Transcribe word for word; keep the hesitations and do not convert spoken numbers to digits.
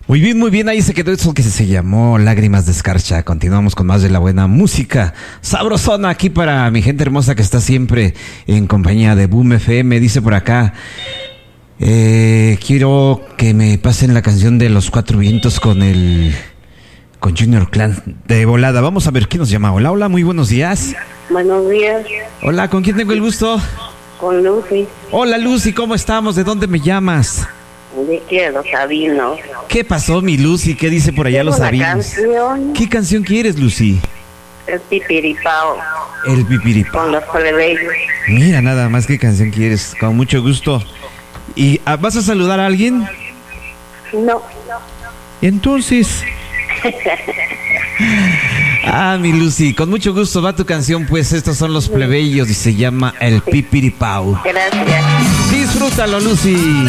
Muy bien, muy bien, ahí se quedó eso que se llamó Lágrimas de Escarcha. Continuamos con más de la buena música sabrosona aquí para mi gente hermosa que está siempre en compañía de Boom F M. Dice por acá, eh, quiero que me pasen la canción de Los Cuatro Vientos con el... con Junior Clan de volada. Vamos a ver quién nos llama. Hola, hola, muy buenos días. Buenos días. Hola, ¿con quién tengo el gusto? Con Lucy. Hola, Lucy, ¿cómo estamos? ¿De dónde me llamas? De que los sabinos. ¿Qué pasó, mi Lucy? ¿Qué dice por allá Tengo los una sabinos? canción. ¿Qué canción quieres, Lucy? El pipiripao. El pipiripao. Con los plebeyos. Mira, nada más qué canción quieres, con mucho gusto. ¿Y ah, vas a saludar a alguien? No. Entonces... Ah, mi Lucy, con mucho gusto va tu canción, pues estos son los plebeyos y se llama El Pipiripao. Gracias. Disfrútalo, Lucy.